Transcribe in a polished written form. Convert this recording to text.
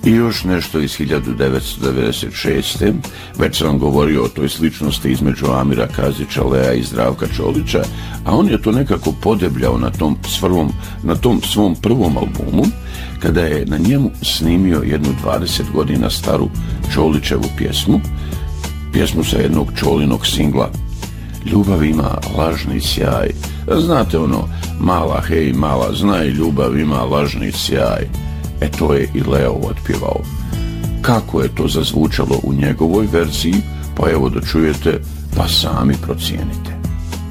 I još nešto iz 1996. Već sam vam govorio o toj sličnosti između Amira Kazića, Lea i Zdravka Čolića, a on je to nekako podebljao na tom svom prvom albumu, kada je na njemu snimio jednu 20 godina staru Čolićevu pjesmu sa jednog Čolinog singla. Ljubav ima lažni sjaj. Znate ono, mala hej mala, znaj, ljubav ima lažni sjaj. To je i Leo otpjevao. Kako je to zazvučalo u njegovoj verziji, pa evo da čujete, pa sami procijenite.